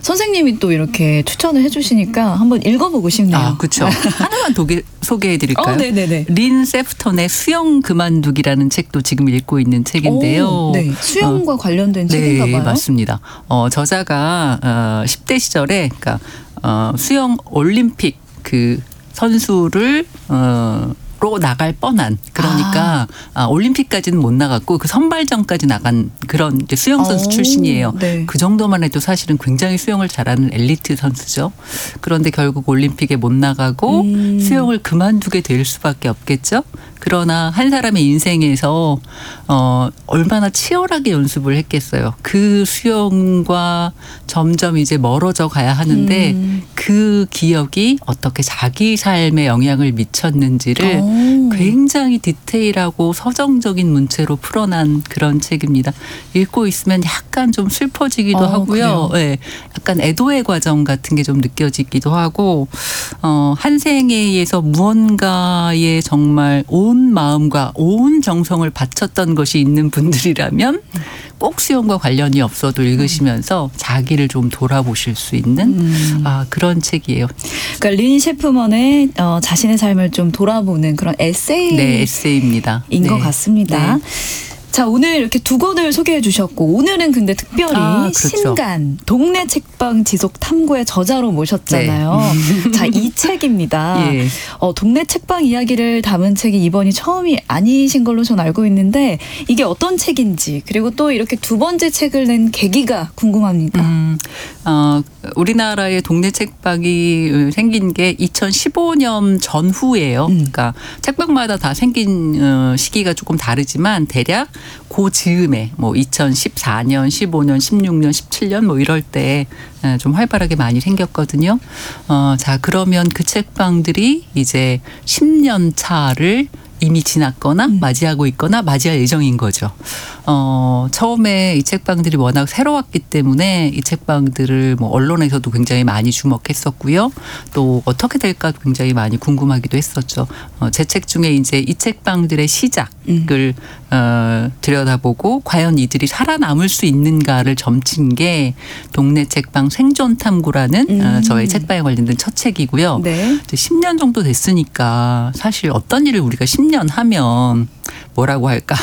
선생님이 또 이렇게 추천을 해주시니까 한번 읽어보고 싶네요. 아, 그렇죠. 하나만 소개해드릴까요? 네네네. 린 세프턴의 수영 그만두기라는 책도 지금 읽고 있는 책인데요. 네, 수영과 관련된 책인가 봐요. 네, 맞습니다. 저자가 10대 시절에 그러니까 수영 올림픽 그 선수를 로 나갈 뻔한 그러니까 올림픽까지는 못 나갔고 그 선발전까지 나간 그런 이제 수영 선수 출신이에요. 네. 그 정도만 해도 사실은 굉장히 수영을 잘하는 엘리트 선수죠. 그런데 결국 올림픽에 못 나가고 수영을 그만두게 될 수밖에 없겠죠. 그러나 한 사람의 인생에서 얼마나 치열하게 연습을 했겠어요. 그 수영과 점점 이제 멀어져 가야 하는데 그 기억이 어떻게 자기 삶에 영향을 미쳤는지를 굉장히 디테일하고 서정적인 문체로 풀어난 그런 책입니다. 읽고 있으면 약간 좀 슬퍼지기도 하고요. 네, 약간 애도의 과정 같은 게 좀 느껴지기도 하고 한 생애에서 무언가에 정말 온 마음과 온 정성을 바쳤던 것이 있는 분들이라면 꼭 수영과 관련이 없어도 읽으시면서 자기를 좀 돌아보실 수 있는 그런 책이에요. 그러니까 린 셰프먼의 자신의 삶을 좀 돌아보는 그런 에세이. 네, 에세이입니다. 인 것 같습니다. 네. 자, 오늘 이렇게 두 권을 소개해 주셨고 오늘은 근데 특별히 그렇죠. 신간 동네 책방 지속 탐구의 저자로 모셨잖아요. 네. 자, 이 책입니다. 예. 동네 책방 이야기를 담은 책이 이번이 처음이 아니신 걸로 전 알고 있는데 이게 어떤 책인지 그리고 또 이렇게 두 번째 책을 낸 계기가 궁금합니다. 우리나라의 동네 책방이 생긴 게 2015년 전후예요. 그러니까 책방마다 다 생긴 시기가 조금 다르지만 대략 그 즈음에 뭐 2014년, 15년, 16년, 17년 뭐 이럴 때 좀 활발하게 많이 생겼거든요. 자, 그러면 그 책방들이 이제 10년 차를 이미 지났거나 맞이하고 있거나 맞이할 예정인 거죠. 처음에 이 책방들이 워낙 새로웠기 때문에 이 책방들을 뭐 언론에서도 굉장히 많이 주목했었고요. 또 어떻게 될까 굉장히 많이 궁금하기도 했었죠. 제 책 중에 이제 이 책방들의 시작을 들여다보고 과연 이들이 살아남을 수 있는가를 점친 게 동네 책방 생존 탐구라는 저의 책방에 관련된 첫 책이고요. 네. 이제 10년 정도 됐으니까 사실 어떤 일을 우리가 10년 하면 뭐라고 할까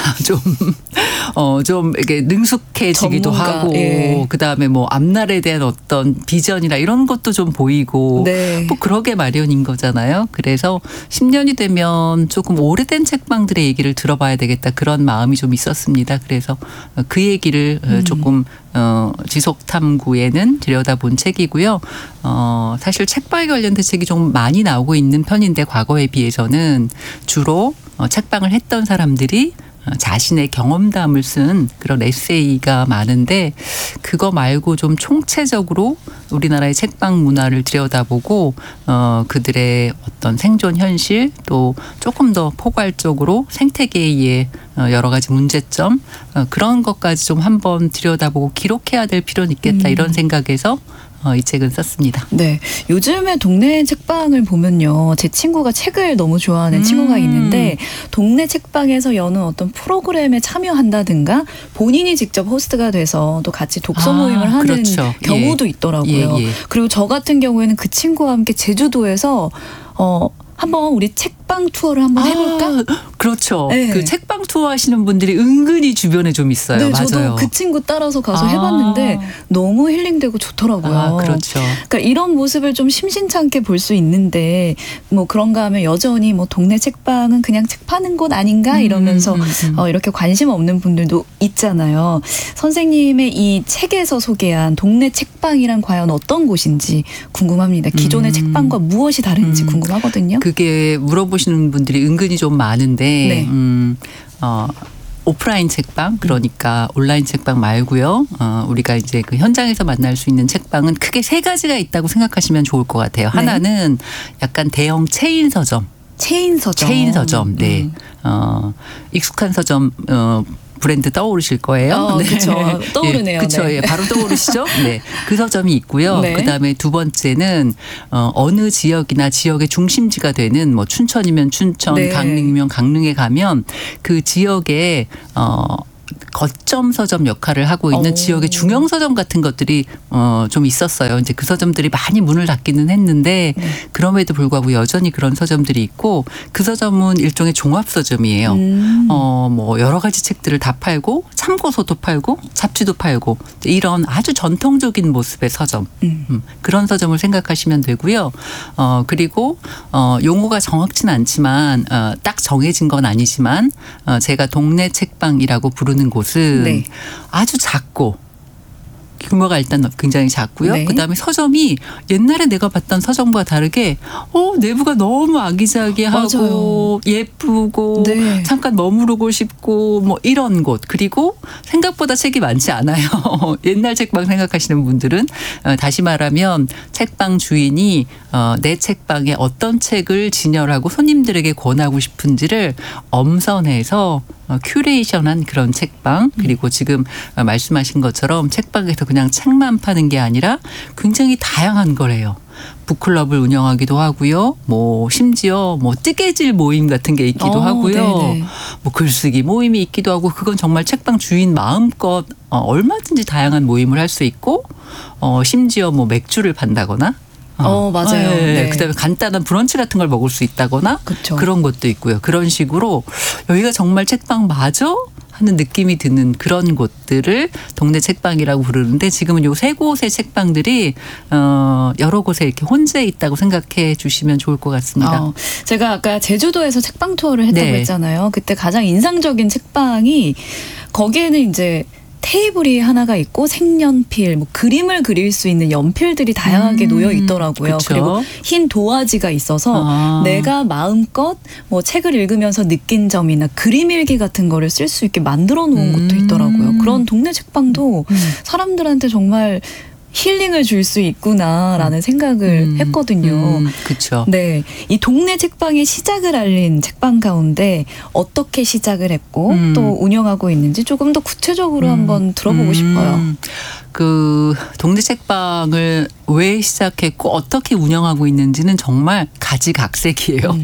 좀 이렇게 능숙해지기도 전문가, 하고 예. 그다음에 뭐 앞날에 대한 어떤 비전이나 이런 것도 좀 보이고 네. 뭐 그러게 마련인 거잖아요. 그래서 10년이 되면 조금 오래된 책방들의 얘기를 들어봐야 되겠다 그런 마음이 좀 있었습니다. 그래서 그 얘기를 조금 지속 탐구에는 들여다본 책이고요. 사실 책방에 관련된 책이 좀 많이 나오고 있는 편인데 과거에 비해서는 주로 책방을 했던 사람들이 자신의 경험담을 쓴 그런 에세이가 많은데 그거 말고 좀 총체적으로 우리나라의 책방 문화를 들여다보고 그들의 어떤 생존 현실 또 조금 더 포괄적으로 생태계의 여러 가지 문제점 그런 것까지 좀 한번 들여다보고 기록해야 될 필요는 있겠다 이런 생각에서 이 책은 썼습니다. 네. 요즘에 동네 책방을 보면요. 제 친구가 책을 너무 좋아하는 친구가 있는데 동네 책방에서 여는 어떤 프로그램에 참여한다든가 본인이 직접 호스트가 돼서 또 같이 독서 모임을 하는 그렇죠. 경우도 있더라고요. 예. 그리고 저 같은 경우에는 그 친구와 함께 제주도에서 한번 우리 책방 투어를 한번 해볼까? 그렇죠. 네. 그 책방 투어 하시는 분들이 은근히 주변에 좀 있어요. 네, 맞아요. 저도 그 친구 따라서 가서 해봤는데 너무 힐링되고 좋더라고요. 그렇죠. 그러니까 이런 모습을 좀 심심찮게 볼 수 있는데 뭐 그런가 하면 여전히 뭐 동네 책방은 그냥 책 파는 곳 아닌가 이러면서 이렇게 관심 없는 분들도 있잖아요. 선생님의 이 책에서 소개한 동네 책방이란 과연 어떤 곳인지 궁금합니다. 기존의 책방과 무엇이 다른지 궁금하거든요. 그게 물어보시는 분들이 은근히 좀 많은데 네. 오프라인 책방 그러니까 온라인 책방 말고요. 우리가 이제 그 현장에서 만날 수 있는 책방은 크게 세 가지가 있다고 생각하시면 좋을 것 같아요. 네. 하나는 약간 대형 체인 서점. 네. 익숙한 서점 브랜드 떠오르실 거예요. 네. 그렇죠. 떠오르네요. 그렇죠. 네. 예, 바로 떠오르시죠. 네, 그 서점이 있고요. 네. 그다음에 두 번째는 어느 지역이나 지역의 중심지가 되는 뭐 춘천이면 춘천, 네. 강릉이면 강릉에 가면 그 지역에 거점 서점 역할을 하고 있는 지역의 중형 서점 같은 것들이 좀 있었어요. 이제 그 서점들이 많이 문을 닫기는 했는데 그럼에도 불구하고 여전히 그런 서점들이 있고 그 서점은 일종의 종합 서점이에요. 뭐 여러 가지 책들을 다 팔고 참고서도 팔고 잡지도 팔고 이런 아주 전통적인 모습의 서점. 그런 서점을 생각하시면 되고요. 그리고 용어가 정확치는 않지만 딱 정해진 건 아니지만 제가 동네 책방이라고 부르는 곳은 네. 아주 작고 규모가 일단 굉장히 작고요. 네. 그다음에 서점이 옛날에 내가 봤던 서점과 다르게 내부가 너무 아기자기하고 맞아요. 예쁘고 네. 잠깐 머무르고 싶고 뭐 이런 곳. 그리고 생각보다 책이 많지 않아요. 옛날 책방 생각하시는 분들은 다시 말하면 책방 주인이 내 책방에 어떤 책을 진열하고 손님들에게 권하고 싶은지를 엄선해서 큐레이션한 그런 책방 그리고 지금 말씀하신 것처럼 책방에서 그냥 책만 파는 게 아니라 굉장히 다양한 거래요. 북클럽을 운영하기도 하고요. 뭐 심지어 뭐 뜨개질 모임 같은 게 있기도 하고요. 네네. 뭐 글쓰기 모임이 있기도 하고 그건 정말 책방 주인 마음껏 얼마든지 다양한 모임을 할 수 있고 심지어 뭐 맥주를 판다거나 맞아요. 네. 네. 그다음에 간단한 브런치 같은 걸 먹을 수 있다거나 그쵸. 그런 것도 있고요. 그런 식으로 여기가 정말 책방 맞아? 하는 느낌이 드는 그런 곳들을 동네 책방이라고 부르는데 지금은 요 세 곳의 책방들이 여러 곳에 이렇게 혼재해 있다고 생각해 주시면 좋을 것 같습니다. 제가 아까 제주도에서 책방 투어를 했다고 네. 했잖아요. 그때 가장 인상적인 책방이 거기에는 이제 테이블이 하나가 있고 색연필, 뭐 그림을 그릴 수 있는 연필들이 다양하게 놓여 있더라고요. 그쵸? 그리고 흰 도화지가 있어서 내가 마음껏 뭐 책을 읽으면서 느낀 점이나 그림 일기 같은 거를 쓸 수 있게 만들어 놓은 곳도 있더라고요. 그런 동네 책방도 사람들한테 정말 힐링을 줄 수 있구나라는 생각을 했거든요. 그렇죠. 네, 이 동네 책방의 시작을 알린 책방 가운데 어떻게 시작을 했고 또 운영하고 있는지 조금 더 구체적으로 한번 들어보고 싶어요. 그 동네 책방을 왜 시작했고 어떻게 운영하고 있는지는 정말 가지각색이에요.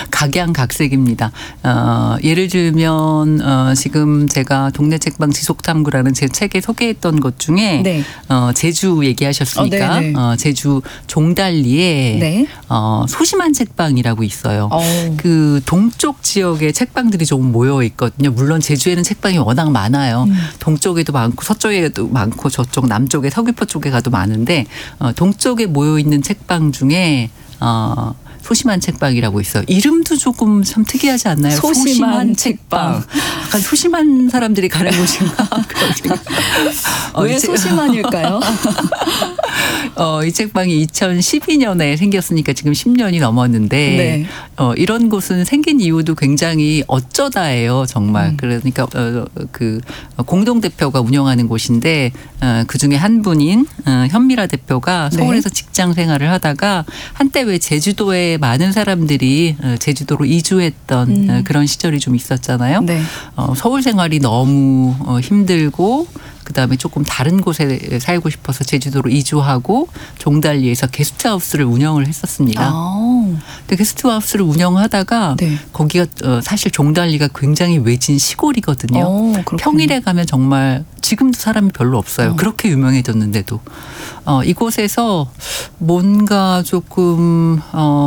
각양각색입니다. 예를 들면 지금 제가 동네 책방 지속탐구라는 제 책에 소개했던 것 중에 네. 제주 얘기하셨으니까 제주 종달리에 네. 소심한 책방이라고 있어요. 그 동쪽 지역에 책방들이 조금 모여 있거든요. 물론 제주에는 책방이 워낙 많아요. 동쪽에도 많고 서쪽에도 많고 저쪽 남쪽에 서귀포 쪽에 가도 많은데 동쪽에 모여 있는 책방 중에 소심한 책방이라고 있어요. 이름도 조금 참 특이하지 않나요? 소심한 책방. 약간 소심한 사람들이 가는 곳인가? 왜 소심한일까요? 이 책방이 2012년에 생겼으니까 지금 10년이 넘었는데 네. 이런 곳은 생긴 이유도 굉장히 어쩌다예요. 정말. 그러니까 그 공동대표가 운영하는 곳인데 그중에 한 분인 현미라 대표가 서울에서 네. 직장 생활을 하다가 한때 왜 제주도에 많은 사람들이 제주도로 이주했던 그런 시절이 좀 있었잖아요. 네. 서울 생활이 너무 힘들고 그다음에 조금 다른 곳에 살고 싶어서 제주도로 이주하고 종달리에서 게스트하우스를 운영을 했었습니다. 근데 게스트하우스를 운영하다가 네. 거기가 사실 종달리가 굉장히 외진 시골이거든요. 평일에 가면 정말 지금도 사람이 별로 없어요. 그렇게 유명해졌는데도 이곳에서 뭔가 조금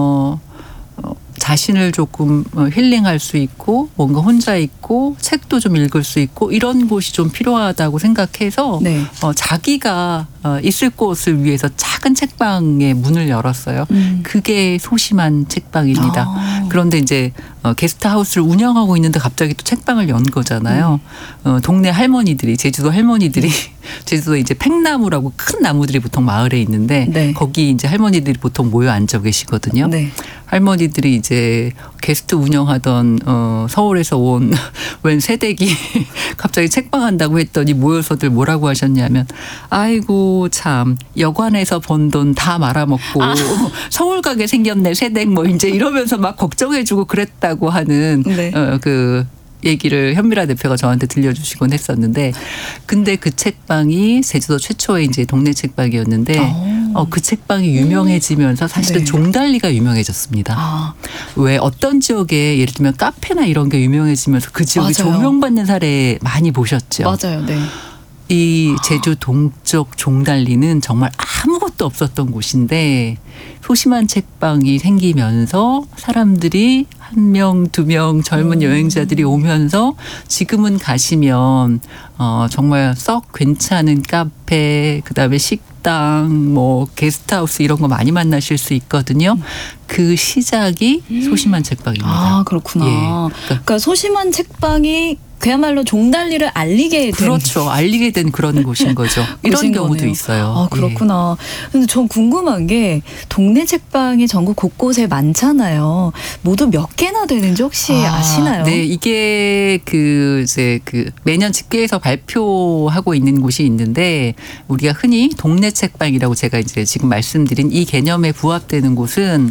자신을 조금 힐링할 수 있고 뭔가 혼자 있고 책도 좀 읽을 수 있고 이런 곳이 좀 필요하다고 생각해서 네. 자기가 있을 곳을 위해서 작은 책방의 문을 열었어요. 그게 소심한 책방입니다. 그런데 이제 게스트하우스를 운영하고 있는데 갑자기 또 책방을 연 거잖아요. 동네 할머니들이 제주도 할머니들이 제주도에 이제 팽나무라고 큰 나무들이 보통 마을에 있는데 네. 거기 이제 할머니들이 보통 모여 앉아 계시거든요. 네. 할머니들이 이제 게스트 운영하던 서울에서 온 웬 새댁이 갑자기 책방 한다고 했더니 모여서들 뭐라고 하셨냐면 아이고 참 여관에서 번 돈 다 말아먹고 서울 가게 생겼네 새댁 뭐 이제 이러면서 막 걱정해주고 그랬다고 하는 네. 그 얘기를 현미라 대표가 저한테 들려주시곤 했었는데 근데 그 책방이 제주도 최초의 이제 동네 책방이었는데 그 책방이 유명해지면서 사실은 네. 종달리가 유명해졌습니다. 아, 왜 어떤 지역에 예를 들면 카페나 이런 게 유명해지면서 그 지역이 맞아요. 조명받는 사례 많이 보셨죠. 맞아요. 네. 이 제주 동쪽 종달리는 정말 아무것도 없었던 곳인데 소심한 책방이 생기면서 사람들이 1명, 2명 젊은 여행자들이 오면서 지금은 가시면 정말 썩 괜찮은 카페, 그다음에 식당, 뭐 게스트하우스 이런 거 많이 만나실 수 있거든요. 그 시작이 소심한 책방입니다. 아, 그렇구나. 예. 그러니까 소심한 책방이 그야말로 종달리를 알리게 된 그렇죠. 알리게 된 그런 곳인 거죠. 이런 곳인 경우도 거네요. 있어요. 아, 그렇구나. 근데 전 궁금한 게 동네 책방이 전국 곳곳에 많잖아요. 모두 몇 개나 되는지 혹시 아시나요? 네, 이게 이제 매년 집계해서 발표하고 있는 곳이 있는데 우리가 흔히 동네 책방이라고 제가 이제 지금 말씀드린 이 개념에 부합되는 곳은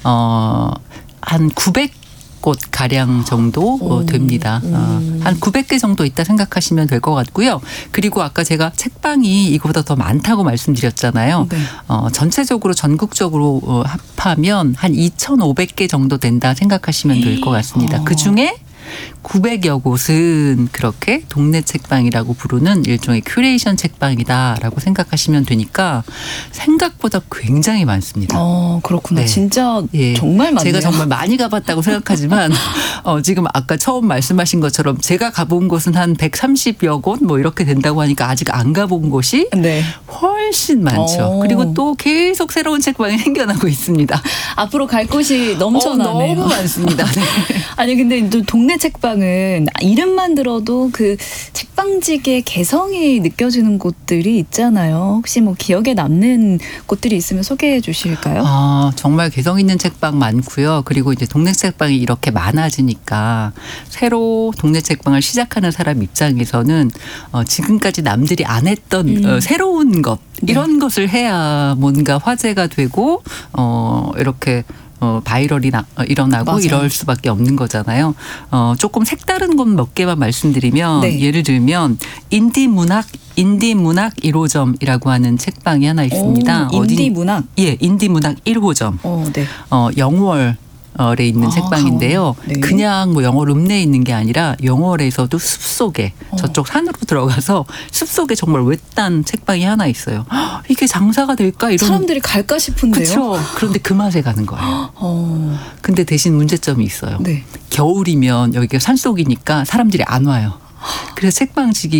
한 900곳 가량 정도 됩니다. 한 900개 정도 있다 생각하시면 될 것 같고요. 그리고 아까 제가 책방이 이거보다 더 많다고 말씀드렸잖아요. 네. 전체적으로 전국적으로 합하면 한 2,500개 정도 된다 생각하시면 될 것 같습니다. 그중에 900여 곳은 그렇게 동네 책방이라고 부르는 일종의 큐레이션 책방이다라고 생각하시면 되니까 생각보다 굉장히 많습니다. 그렇구나. 네. 진짜 예. 정말 많네요. 제가 정말 많이 가봤다고 생각하지만 지금 아까 처음 말씀하신 것처럼 제가 가본 곳은 한 130여 곳 뭐 이렇게 된다고 하니까 아직 안 가본 곳이 네. 훨씬 많죠. 그리고 또 계속 새로운 책방이 생겨나고 있습니다. 앞으로 갈 곳이 넘쳐나네요. 너무 많습니다. 네. 아니 근데 또 동네 책방은 이름만 들어도 그 책방직의 개성이 느껴지는 곳들이 있잖아요. 혹시 뭐 기억에 남는 곳들이 있으면 소개해 주실까요? 정말 개성 있는 책방 많고요. 그리고 이제 동네 책방이 이렇게 많아지니까 새로 동네 책방을 시작하는 사람 입장에서는 지금까지 남들이 안 했던 새로운 것 이런 것을 해야 뭔가 화제가 되고 이렇게 바이럴이 일어나고 맞아요. 이럴 수밖에 없는 거잖아요. 조금 색다른 곳 몇 개만 말씀드리면 네. 예를 들면 인디문학 1호점이라고 하는 책방이 하나 있습니다. 인디문학? 예, 인디문학 1호점. 네. 영월에 있는 책방인데요. 네. 그냥 뭐 영월 읍내에 있는 게 아니라 영월에서도 숲속에 저쪽 산으로 들어가서 숲속에 정말 외딴 책방이 하나 있어요. 이게 장사가 될까? 이런 사람들이 갈까 싶은데요. 그렇죠. 그런데 그 맛에 가는 거예요. 근데 대신 문제점이 있어요. 네. 겨울이면 여기가 산속이니까 사람들이 안 와요. 그래서 책방직이